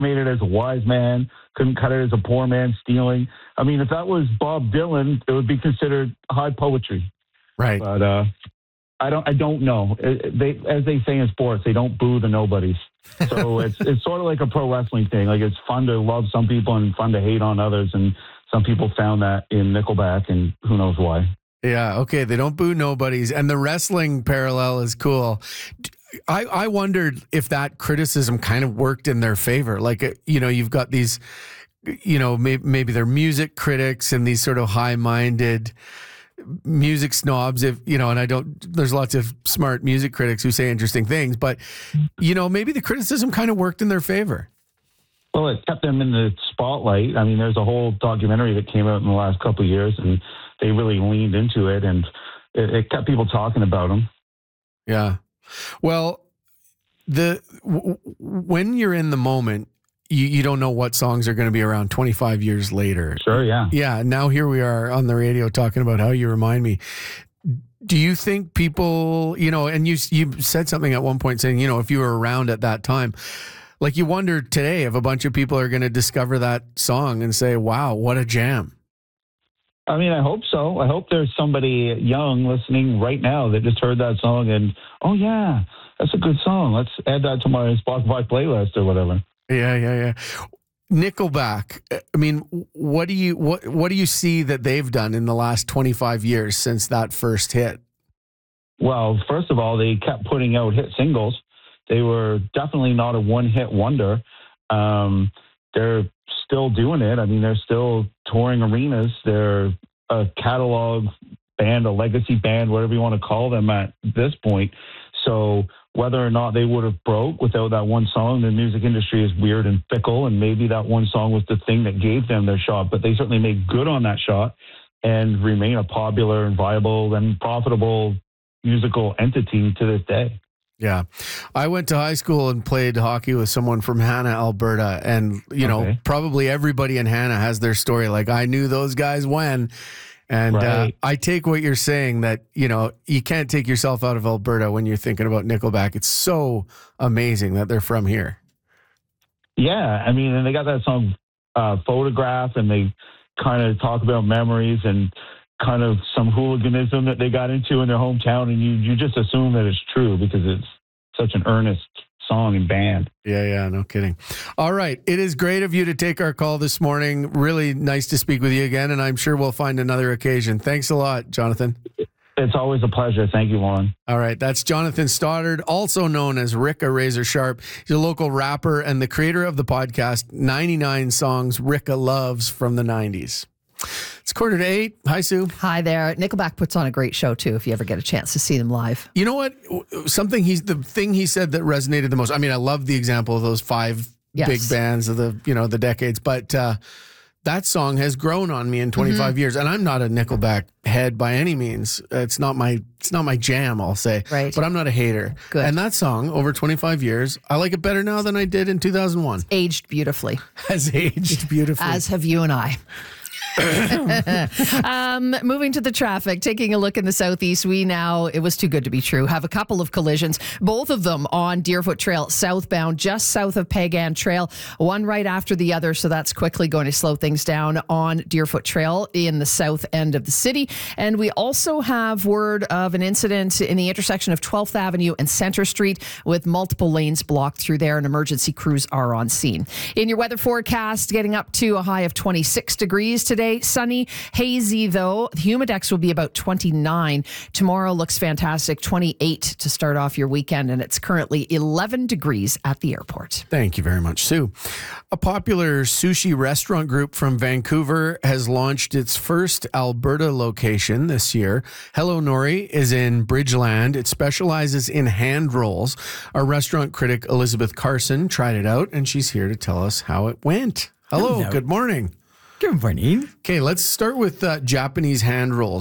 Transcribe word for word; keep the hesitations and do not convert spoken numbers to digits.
made it as a wise man, couldn't cut it as a poor man stealing. I mean, if that was Bob Dylan, it would be considered high poetry. Right. But uh, I don't. I don't know. It, they, as they say in sports, they don't boo the nobodies. So it's it's sort of like a pro wrestling thing. Like, it's fun to love some people and fun to hate on others. And some people found that in Nickelback, and who knows why. Yeah. Okay. They don't boo nobodies, and the wrestling parallel is cool. I, I wondered if that criticism kind of worked in their favor. Like, you know, you've got these, you know, maybe, maybe they're music critics and these sort of high-minded music snobs, if, you know, and I don't, there's lots of smart music critics who say interesting things, but, you know, maybe the criticism kind of worked in their favor. Well, it kept them in the spotlight. I mean, there's a whole documentary that came out in the last couple of years, and they really leaned into it, and it, it kept people talking about them. Yeah. Well, the w- when you're in the moment, you, you don't know what songs are going to be around twenty-five years later. Sure, yeah. Yeah, now here we are on the radio talking about how you remind me. Do you think people, you know, and you you said something at one point saying, you know, if you were around at that time, like, you wonder today if a bunch of people are going to discover that song and say, wow, what a jam. I mean, I hope so. I hope there's somebody young listening right now that just heard that song and, oh, yeah, that's a good song. Let's add that to my Spotify playlist or whatever. Yeah, yeah, yeah. Nickelback. I mean, what do you what what do you see that they've done in the last twenty-five years since that first hit? Well, first of all, they kept putting out hit singles. They were definitely not a one-hit wonder. Um, they're still doing it. I mean, they're still touring arenas. They're a catalog band, a legacy band, whatever you want to call them at this point. So whether or not they would have broke without that one song, the music industry is weird and fickle, and maybe that one song was the thing that gave them their shot. But they certainly made good on that shot and remain a popular and viable and profitable musical entity to this day. Yeah. I went to high school and played hockey with someone from Hanna, Alberta. And, you know, Okay. probably everybody in Hanna has their story. Like, I knew those guys when. And uh, Right. I take what you're saying that, you know, you can't take yourself out of Alberta when you're thinking about Nickelback. It's so amazing that they're from here. Yeah. I mean, and they got that song uh, Photograph, and they kind of talk about memories and kind of some hooliganism that they got into in their hometown, and you you just assume that it's true because it's such an earnest song and band. Yeah, yeah, no kidding. All right. It is great of you to take our call this morning. Really nice to speak with you again, and I'm sure we'll find another occasion. Thanks a lot, Jonathan. It's always a pleasure. Thank you, Lauren. All right. That's Jonathan Stoddard, also known as Rick a Razor Sharp. He's a local rapper and the creator of the podcast ninety-nine Songs Ricka Loves from the nineties. It's quarter to eight. Hi, Sue. Hi there. Nickelback puts on a great show, too, if you ever get a chance to see them live. You know what? Something he's the thing he said that resonated the most. I mean, I love the example of those five Yes. big bands of the, you know, the decades, but uh, that song has grown on me in twenty-five Mm-hmm. years. And I'm not a Nickelback head by any means. It's not my, it's not my jam, I'll say. Right. But I'm not a hater. Good. And that song, over twenty-five years, I like it better now than I did in two thousand one. Aged beautifully, Has aged beautifully. as have you and I. um, moving to the traffic, taking a look in the southeast, we now, it was too good to be true, have a couple of collisions, both of them on Deerfoot Trail southbound, just south of Pagan Trail, one right after the other. So that's quickly going to slow things down on Deerfoot Trail in the south end of the city. And we also have word of an incident in the intersection of twelfth Avenue and Center Street with multiple lanes blocked through there, and emergency crews are on scene. In your weather forecast, getting up to a high of twenty-six degrees today. Sunny, hazy though. The humidex will be about twenty-nine. Tomorrow looks fantastic, twenty-eight to start off your weekend, and it's currently eleven degrees at the airport. Thank you very much, Sue. A popular sushi restaurant group from Vancouver has launched its first Alberta location this year. Hello Nori is in Bridgeland. It specializes in hand rolls. Our restaurant critic Elizabeth Carson tried it out, and she's here to tell us how it went. Hello, Hello. good morning. Good morning. Okay, let's start with uh, Japanese hand rolls.